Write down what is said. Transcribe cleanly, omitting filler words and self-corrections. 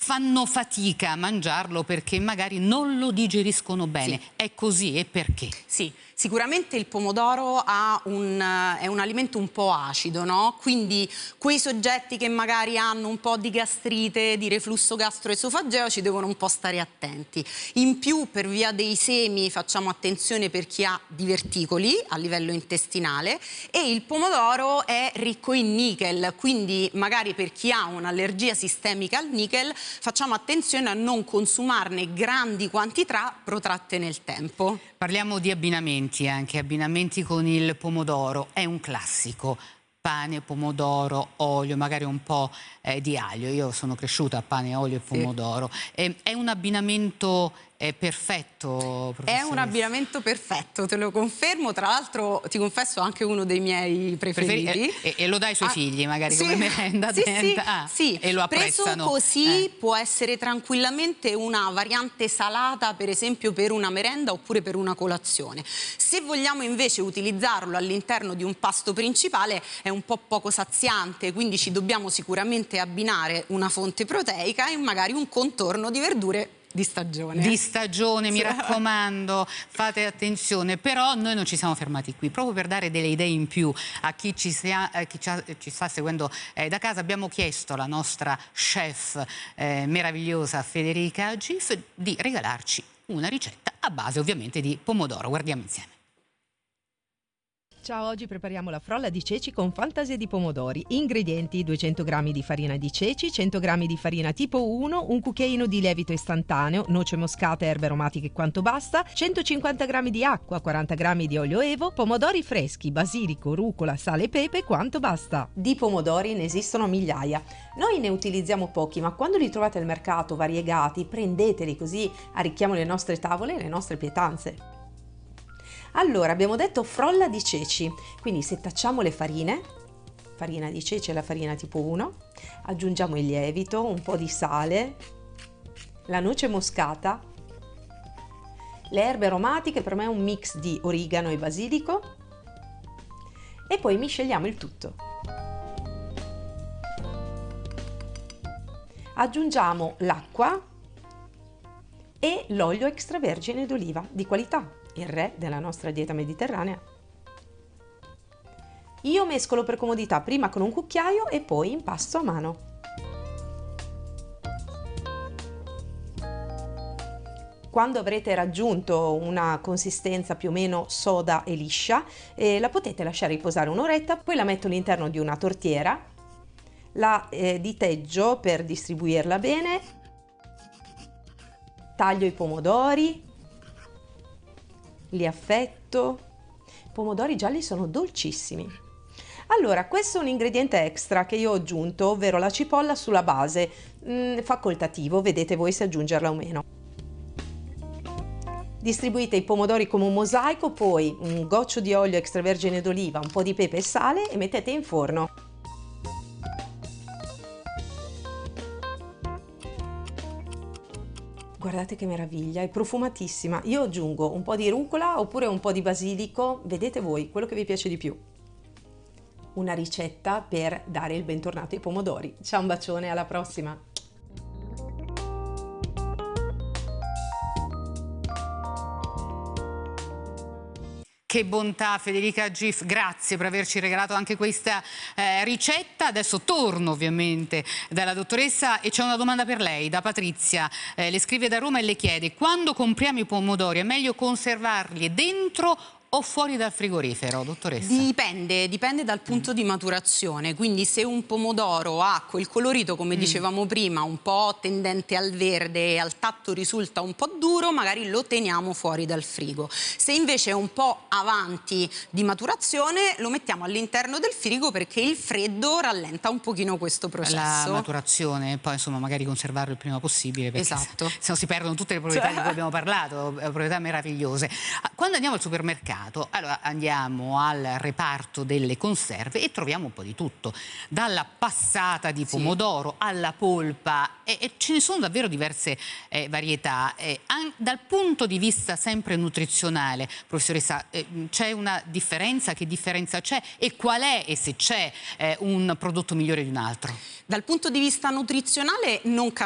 fanno fatica a mangiarlo perché magari non lo digeriscono bene. Sì. È così, e perché? Sì, sicuramente il pomodoro è un alimento un po' acido, no? Quindi quei soggetti che magari hanno un po' di gastrite, di reflusso gastroesofageo ci devono un po' stare attenti. In più, per via dei semi, facciamo attenzione per chi ha diverticoli a livello intestinale, e il pomodoro è ricco in nickel, quindi magari per chi ha un'allergia sistemica al nickel facciamo attenzione a non consumarne grandi quantità protratte nel tempo. Parliamo di abbinamenti, anche abbinamenti con il pomodoro. È un classico. Pane, pomodoro, olio, magari un po' di aglio. Io sono cresciuta a pane, olio e pomodoro. È un abbinamento perfetto, professoressa? È un abbinamento perfetto, te lo confermo. Tra l'altro ti confesso anche uno dei miei preferiti. E lo dai ai suoi figli magari sì, come merenda? Sì, e lo apprezzano. Preso così può essere tranquillamente una variante salata, per esempio per una merenda oppure per una colazione. Se vogliamo invece utilizzarlo all'interno di un pasto principale è un po' poco saziante, quindi ci dobbiamo sicuramente abbinare una fonte proteica e magari un contorno di verdure di stagione. Di stagione, mi raccomando, fate attenzione. Però noi non ci siamo fermati qui. Proprio per dare delle idee in più a chi ci sta seguendo da casa, abbiamo chiesto alla nostra chef meravigliosa Federica Gif di regalarci una ricetta a base ovviamente di pomodoro. Guardiamo insieme. Ciao, oggi prepariamo la frolla di ceci con fantasia di pomodori. Ingredienti: 200 g di farina di ceci, 100 g di farina tipo 1, un cucchiaino di lievito istantaneo, noce moscata e erbe aromatiche quanto basta, 150 g di acqua, 40 g di olio evo, pomodori freschi, basilico, rucola, sale e pepe quanto basta. Di pomodori ne esistono migliaia. Noi ne utilizziamo pochi, ma quando li trovate al mercato variegati, prendeteli, così arricchiamo le nostre tavole e le nostre pietanze. Allora, abbiamo detto frolla di ceci, quindi setacciamo le farine, farina di ceci e la farina tipo 1, aggiungiamo il lievito, un po' di sale, la noce moscata, le erbe aromatiche, per me è un mix di origano e basilico, e poi misceliamo il tutto. Aggiungiamo l'acqua e l'olio extravergine d'oliva di qualità, il re della nostra dieta mediterranea. Io mescolo per comodità prima con un cucchiaio e poi impasto a mano. Quando avrete raggiunto una consistenza più o meno soda e liscia, la potete lasciare riposare un'oretta, poi la metto all'interno di una tortiera, la diteggio per distribuirla bene, taglio i pomodori, li affetto. I pomodori gialli sono dolcissimi. Allora, questo è un ingrediente extra che io ho aggiunto, ovvero la cipolla sulla base, facoltativo, vedete voi se aggiungerla o meno. Distribuite i pomodori come un mosaico, poi un goccio di olio extravergine d'oliva, un po' di pepe e sale e mettete in forno. Guardate che meraviglia, è profumatissima. Io aggiungo un po' di rucola oppure un po' di basilico, vedete voi, quello che vi piace di più. Una ricetta per dare il bentornato ai pomodori. Ciao, un bacione, alla prossima! Che bontà, Federica Gif, grazie per averci regalato anche questa ricetta. Adesso torno ovviamente dalla dottoressa e c'è una domanda per lei, da Patrizia. Le scrive da Roma e le chiede: quando compriamo i pomodori è meglio conservarli dentro o fuori dal frigorifero, dottoressa? Dipende dal punto di maturazione, quindi se un pomodoro ha quel colorito, come dicevamo prima, un po' tendente al verde e al tatto risulta un po' duro, magari lo teniamo fuori dal frigo. Se invece è un po' avanti di maturazione, lo mettiamo all'interno del frigo perché il freddo rallenta un pochino questo processo. La maturazione, poi insomma magari conservarlo il prima possibile, perché esatto, se no si perdono tutte le proprietà di cui abbiamo parlato, proprietà meravigliose. Quando andiamo al supermercato, allora andiamo al reparto delle conserve e troviamo un po' di tutto, dalla passata di pomodoro alla polpa, e ce ne sono davvero diverse varietà. Dal punto di vista sempre nutrizionale, professoressa, c'è una differenza? Che differenza c'è? E qual è, e se c'è, un prodotto migliore di un altro? Dal punto di vista nutrizionale non cambia